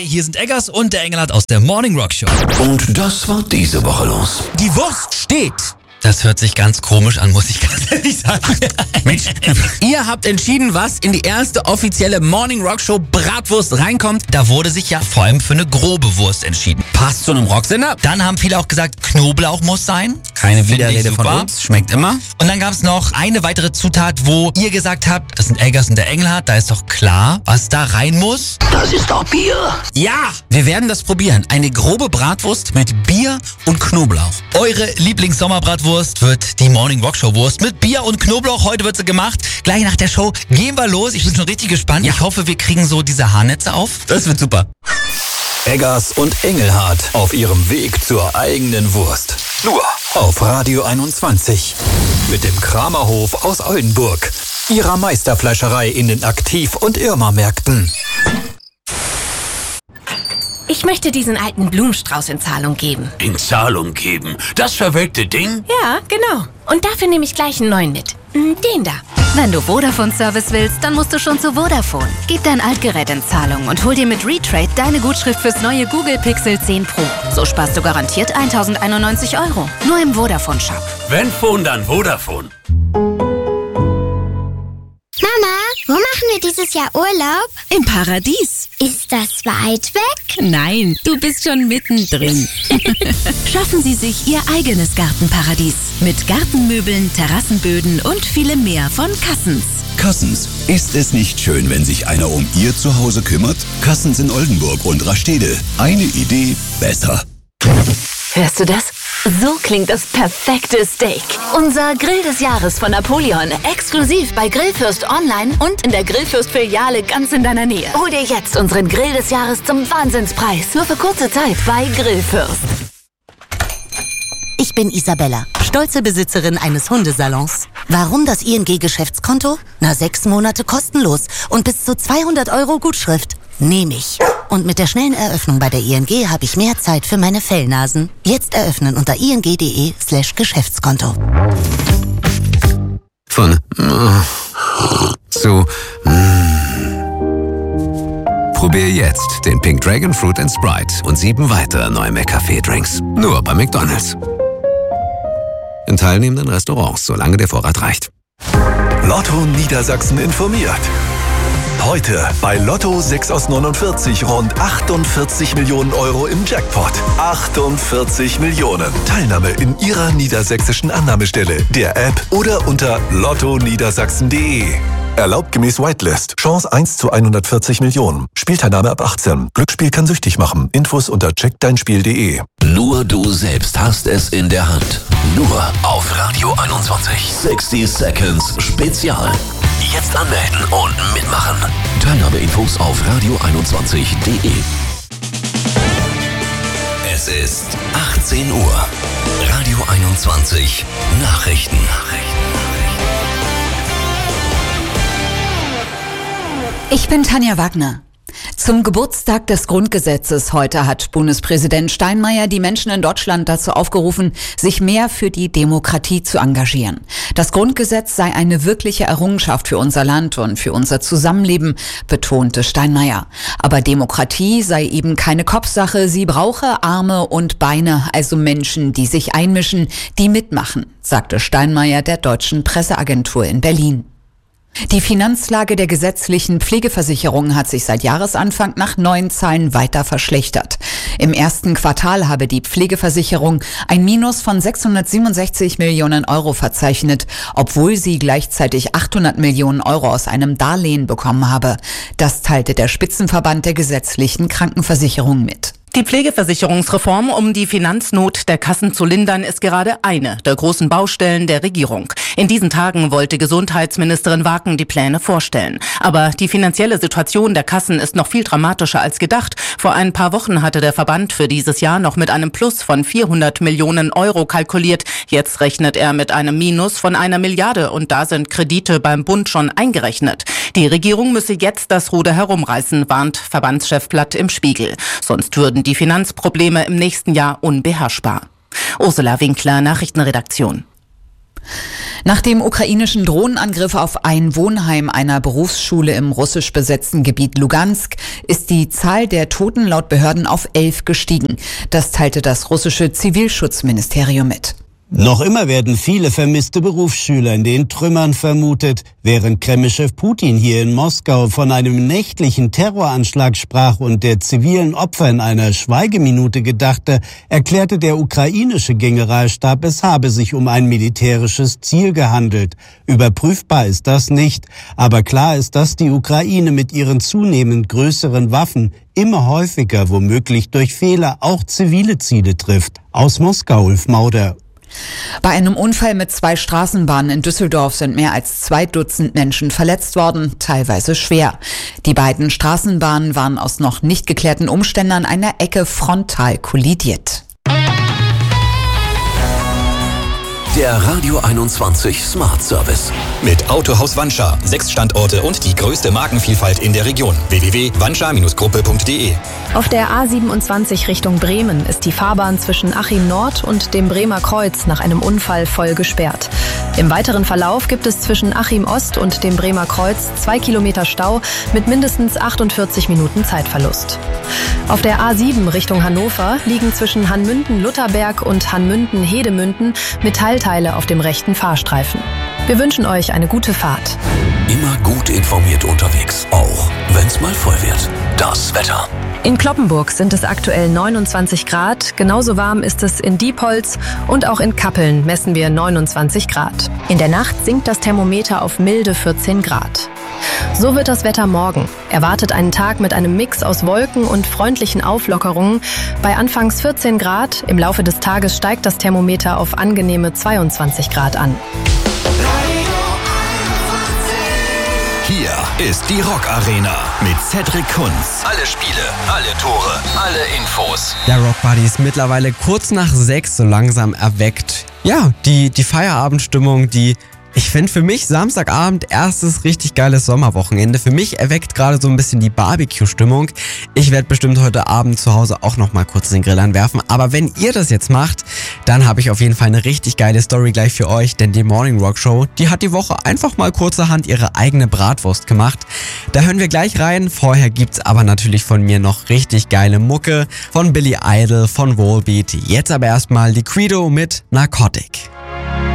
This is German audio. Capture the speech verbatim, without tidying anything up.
Hi, hier sind Eggers und der Engelhardt aus der Morning Rock Show. Und das war diese Woche los. Die Wurst steht. Das hört sich ganz komisch an, muss ich ganz ehrlich sagen. Mensch, ihr habt entschieden, was in die erste offizielle Morning Rock Show Bratwurst reinkommt. Da wurde sich ja vor allem für eine grobe Wurst entschieden. Passt zu einem Rocksender. Dann haben viele auch gesagt, Knoblauch muss sein. Keine Find ich Widerrede von super. uns. Schmeckt immer. Und dann gab es noch eine weitere Zutat, wo ihr gesagt habt, das sind Eggers und der Engelhardt, da ist doch klar, was da rein muss. Das ist doch Bier. Ja, wir werden das probieren. Eine grobe Bratwurst mit Bier und Knoblauch. Eure Lieblings-Sommerbratwurst wird die Morning Rock Show Wurst mit Bier und Knoblauch. Heute wird sie gemacht. Gleich nach der Show gehen wir los. Ich bin schon richtig gespannt. Ja. Ich hoffe, wir kriegen so diese Haarnetze auf. Das wird super. Eggers und Engelhardt auf ihrem Weg zur eigenen Wurst. Nur auf Radio einundzwanzig. Mit dem Kramerhof aus Oldenburg. Ihrer Meisterfleischerei in den Aktiv- und Irma-Märkten. Ich möchte diesen alten Blumenstrauß in Zahlung geben. In Zahlung geben? Das verwelkte Ding? Ja, genau. Und dafür nehme ich gleich einen neuen mit. Den da. Wenn du Vodafone-Service willst, dann musst du schon zu Vodafone. Gib dein Altgerät in Zahlung und hol dir mit Retrade deine Gutschrift fürs neue Google Pixel zehn Pro. So sparst du garantiert tausendeinundneunzig Euro. Nur im Vodafone-Shop. Wenn Phone, dann Vodafone. Mama, wo machen wir dieses Jahr Urlaub? Im Paradies. Ist das weit weg? Nein, du bist schon mittendrin. Schaffen Sie sich Ihr eigenes Gartenparadies. Mit Gartenmöbeln, Terrassenböden und vielem mehr von Cassens. Cassens. Ist es nicht schön, wenn sich einer um Ihr Zuhause kümmert? Cassens in Oldenburg und Rastede. Eine Idee besser. Hörst du das? So klingt das perfekte Steak. Unser Grill des Jahres von Napoleon. Exklusiv bei Grillfürst online und in der Grillfürst-Filiale ganz in deiner Nähe. Hol dir jetzt unseren Grill des Jahres zum Wahnsinnspreis. Nur für kurze Zeit bei Grillfürst. Ich bin Isabella, stolze Besitzerin eines Hundesalons. Warum das I N G-Geschäftskonto? Na, sechs Monate kostenlos und bis zu zweihundert Euro Gutschrift. Nehme ich. Und mit der schnellen Eröffnung bei der I N G habe ich mehr Zeit für meine Fellnasen. Jetzt eröffnen unter ing.de slash Geschäftskonto. Von zu Probier jetzt den Pink Dragon Fruit and Sprite und sieben weitere neue McCafé-Drinks. Nur bei McDonald's. In teilnehmenden Restaurants, solange der Vorrat reicht. Lotto Niedersachsen informiert. Heute bei Lotto sechs aus neunundvierzig rund achtundvierzig Millionen Euro im Jackpot. achtundvierzig Millionen. Teilnahme in Ihrer niedersächsischen Annahmestelle, der App oder unter lotto niedersachsen punkt de. Erlaubt gemäß Whitelist. Chance eins zu hundertvierzig Millionen. Spielteilnahme ab achtzehn. Glücksspiel kann süchtig machen. Infos unter check dein spiel punkt de. Nur du selbst hast es in der Hand. Nur auf Radio einundzwanzig. sechzig Seconds Spezial. Jetzt anmelden und mitmachen. Teilnahmeinfos auf radio einundzwanzig punkt de. Es ist achtzehn Uhr. Radio einundzwanzig. Nachrichten. Ich bin Tanja Wagner. Zum Geburtstag des Grundgesetzes heute hat Bundespräsident Steinmeier die Menschen in Deutschland dazu aufgerufen, sich mehr für die Demokratie zu engagieren. Das Grundgesetz sei eine wirkliche Errungenschaft für unser Land und für unser Zusammenleben, betonte Steinmeier. Aber Demokratie sei eben keine Kopfsache, sie brauche Arme und Beine, also Menschen, die sich einmischen, die mitmachen, sagte Steinmeier der Deutschen Presseagentur in Berlin. Die Finanzlage der gesetzlichen Pflegeversicherung hat sich seit Jahresanfang nach neuen Zahlen weiter verschlechtert. Im ersten Quartal habe die Pflegeversicherung ein Minus von sechshundertsiebenundsechzig Millionen Euro verzeichnet, obwohl sie gleichzeitig achthundert Millionen Euro aus einem Darlehen bekommen habe. Das teilte der Spitzenverband der gesetzlichen Krankenversicherung mit. Die Pflegeversicherungsreform, um die Finanznot der Kassen zu lindern, ist gerade eine der großen Baustellen der Regierung. In diesen Tagen wollte Gesundheitsministerin Waken die Pläne vorstellen. Aber die finanzielle Situation der Kassen ist noch viel dramatischer als gedacht. Vor ein paar Wochen hatte der Verband für dieses Jahr noch mit einem Plus von vierhundert Millionen Euro kalkuliert. Jetzt rechnet er mit einem Minus von einer Milliarde und da sind Kredite beim Bund schon eingerechnet. Die Regierung müsse jetzt das Ruder herumreißen, warnt Verbandschef Platt im Spiegel. Sonst würden die Finanzprobleme im nächsten Jahr unbeherrschbar. Ursula Winkler, Nachrichtenredaktion. Nach dem ukrainischen Drohnenangriff auf ein Wohnheim einer Berufsschule im russisch besetzten Gebiet Lugansk ist die Zahl der Toten laut Behörden auf elf gestiegen. Das teilte das russische Zivilschutzministerium mit. Noch immer werden viele vermisste Berufsschüler in den Trümmern vermutet. Während Kremlchef Putin hier in Moskau von einem nächtlichen Terroranschlag sprach und der zivilen Opfer in einer Schweigeminute gedachte, erklärte der ukrainische Generalstab, es habe sich um ein militärisches Ziel gehandelt. Überprüfbar ist das nicht, aber klar ist, dass die Ukraine mit ihren zunehmend größeren Waffen immer häufiger, womöglich durch Fehler, auch zivile Ziele trifft. Aus Moskau, Ulf Mauder. Bei einem Unfall mit zwei Straßenbahnen in Düsseldorf sind mehr als zwei Dutzend Menschen verletzt worden, teilweise schwer. Die beiden Straßenbahnen waren aus noch nicht geklärten Umständen an einer Ecke frontal kollidiert. Der Radio einundzwanzig Smart Service. Mit Autohaus Wanscha. Sechs Standorte und die größte Markenvielfalt in der Region. w w w punkt wanscha gruppe punkt d e. Auf der A siebenundzwanzig Richtung Bremen ist die Fahrbahn zwischen Achim Nord und dem Bremer Kreuz nach einem Unfall voll gesperrt. Im weiteren Verlauf gibt es zwischen Achim Ost und dem Bremer Kreuz zwei Kilometer Stau mit mindestens achtundvierzig Minuten Zeitverlust. Auf der A sieben Richtung Hannover liegen zwischen Hanmünden-Lutherberg und Hanmünden-Hedemünden Metallteile auf dem rechten Fahrstreifen. Wir wünschen euch eine gute Fahrt. Immer gut informiert unterwegs, auch wenn es mal voll wird. Das Wetter. In Cloppenburg sind es aktuell neunundzwanzig Grad. Genauso warm ist es in Diepholz und auch in Kappeln messen wir neunundzwanzig Grad. In der Nacht sinkt das Thermometer auf milde vierzehn Grad. So wird das Wetter morgen. Erwartet einen Tag mit einem Mix aus Wolken und freundlichen Auflockerungen. Bei anfangs vierzehn Grad, im Laufe des Tages steigt das Thermometer auf angenehme zweiundzwanzig Grad an. Hier ist die Rock Arena mit Cedric Kunz. Alle Spiele, alle Tore, alle Infos. Der Rock Buddy ist mittlerweile kurz nach sechs so langsam erweckt. Ja, die, die Feierabendstimmung, die... Ich finde für mich Samstagabend erstes richtig geiles Sommerwochenende. Für mich erweckt gerade so ein bisschen die Barbecue-Stimmung. Ich werde bestimmt heute Abend zu Hause auch noch mal kurz den Grill anwerfen. Aber wenn ihr das jetzt macht, dann habe ich auf jeden Fall eine richtig geile Story gleich für euch. Denn die Morning Rock Show, die hat die Woche einfach mal kurzerhand ihre eigene Bratwurst gemacht. Da hören wir gleich rein. Vorher gibt's aber natürlich von mir noch richtig geile Mucke. Von Billy Idol, von Volbeat. Jetzt aber erstmal die Credo mit Narcotic.